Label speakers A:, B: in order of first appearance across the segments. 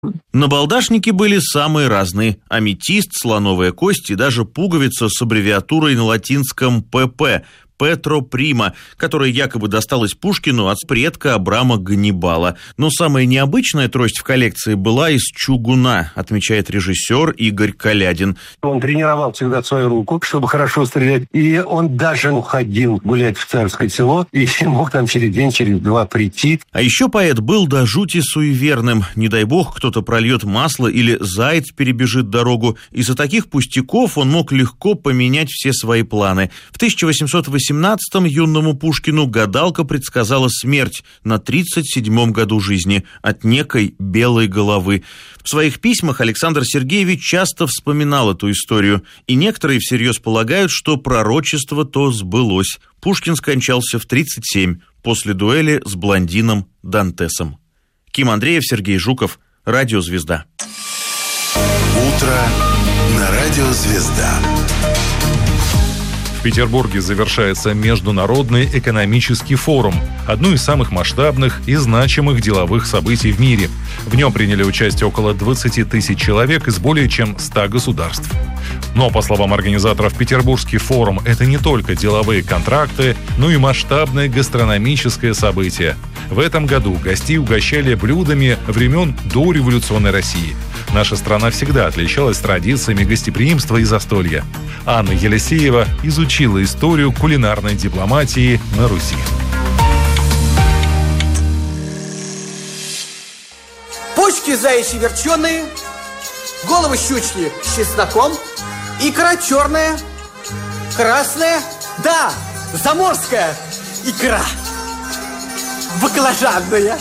A: Набалдашники были самые разные: аметист, слоновая кость и даже пуговица с аббревиатурой на латинском «ПП» – Петро Прима, которая якобы досталась Пушкину от предка Абрама Ганнибала. Но самая необычная трость в коллекции была из чугуна, отмечает режиссер Игорь Калядин.
B: Он тренировал всегда свою руку, чтобы хорошо стрелять. И он даже уходил гулять в Царское Село и мог там через день, через два прийти.
A: А еще поэт был до жути суеверным. Не дай бог, кто-то прольет масло или заяц перебежит дорогу. Из-за таких пустяков он мог легко поменять все свои планы. В 1818-м юному Пушкину гадалка предсказала смерть на 37-м году жизни от некой белой головы. В своих письмах Александр Сергеевич часто вспоминал эту историю, и некоторые всерьез полагают, что пророчество то сбылось. Пушкин скончался в 37 после дуэли с блондином Дантесом. Ким Андреев, Сергей Жуков, Радио «Звезда».
C: Утро на Радио «Звезда».
D: В Петербурге завершается Международный экономический форум, одно из самых масштабных и значимых деловых событий в мире. В нем приняли участие около 20 тысяч человек из более чем 100 государств. Но, по словам организаторов, Петербургский форум – это не только деловые контракты, но и масштабное гастрономическое событие. В этом году гостей угощали блюдами времен дореволюционной России. Наша страна всегда отличалась традициями гостеприимства и застолья. Анна Елисеева изучила историю кулинарной дипломатии на Руси.
E: Почки заячьи верченые, головы щучьи с чесноком, икра черная, красная, да, заморская икра, баклажанная.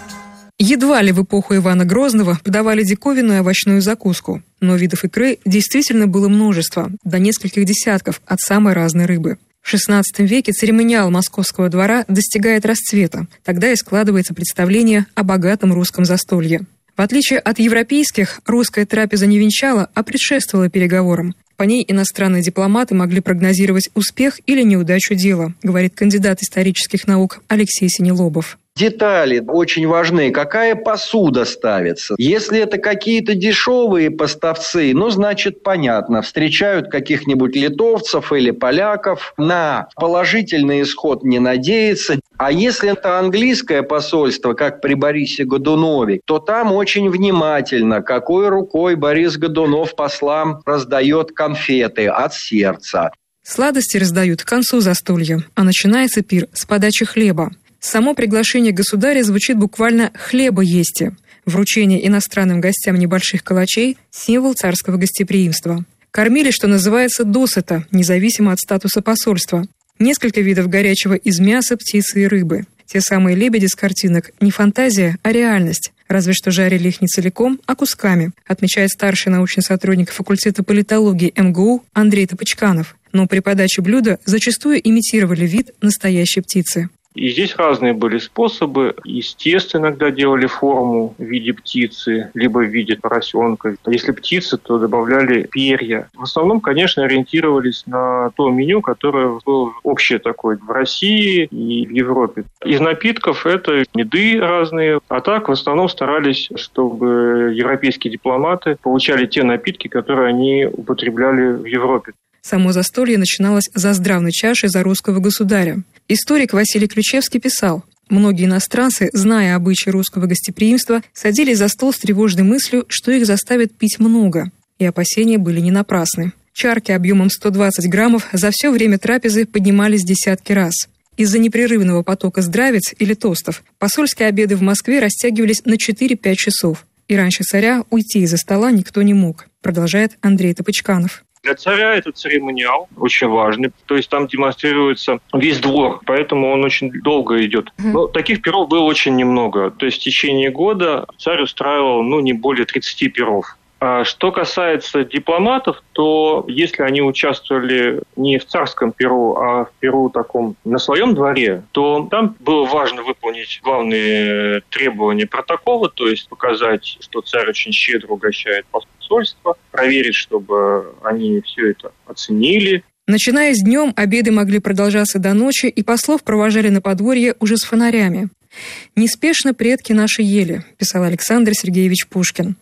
F: Едва ли в эпоху Ивана Грозного подавали диковинную овощную закуску, но видов икры действительно было множество, до нескольких десятков от самой разной рыбы. В XVI веке церемониал московского двора достигает расцвета, тогда и складывается представление о богатом русском застолье. В отличие от европейских, русская трапеза не венчала, а предшествовала переговорам. По ней иностранные дипломаты могли прогнозировать успех или неудачу дела, говорит кандидат исторических наук Алексей Синелобов.
G: Детали очень важны. Какая посуда ставится? Если это какие-то дешевые поставцы, значит, понятно, встречают каких-нибудь литовцев или поляков, на положительный исход не надеются. А если это английское посольство, как при Борисе Годунове, то там очень внимательно, какой рукой Борис Годунов послам раздает конфеты от сердца.
F: Сладости раздают к концу застолья, а начинается пир с подачи хлеба. Само приглашение государя звучит буквально «хлеба есте». Вручение иностранным гостям небольших калачей – символ царского гостеприимства. Кормили, что называется, досыта, независимо от статуса посольства. Несколько видов горячего из мяса, птицы и рыбы. Те самые лебеди с картинок – не фантазия, а реальность. Разве что жарили их не целиком, а кусками, отмечает старший научный сотрудник факультета политологии МГУ Андрей Топочканов. Но при подаче блюда зачастую имитировали вид настоящей птицы.
H: И здесь разные были способы. Из теста иногда делали форму в виде птицы, либо в виде поросенка. Если птица, то добавляли перья. В основном, конечно, ориентировались на то меню, которое было общее такое в России и в Европе. Из напитков это меды разные. А так, в основном старались, чтобы европейские дипломаты получали те напитки, которые они употребляли в Европе.
F: Само застолье начиналось за здравной чашей за русского государя. Историк Василий Ключевский писал: многие иностранцы, зная обычаи русского гостеприимства, садились за стол с тревожной мыслью, что их заставят пить много. И опасения были не напрасны. Чарки объемом 120 граммов за все время трапезы поднимались десятки раз. Из-за непрерывного потока здравиц или тостов посольские обеды в Москве растягивались на 4-5 часов. И раньше царя уйти из-за стола никто не мог, продолжает Андрей Топочканов.
H: Для царя это церемониал очень важный, то есть там демонстрируется весь двор, поэтому он очень долго идет. Но таких пиров было очень немного, то есть в течение года царь устраивал не более 30 пиров. А что касается дипломатов, то если они участвовали не в царском пиру, а в пиру таком на своем дворе, то там было важно выполнить главные требования протокола, то есть показать, что царь очень щедро угощает посольство, проверить, чтобы они все это оценили.
F: Начиная с днем, обеды могли продолжаться до ночи, и послов провожали на подворье уже с фонарями. «Неспешно предки наши ели», писал Александр Сергеевич Пушкин.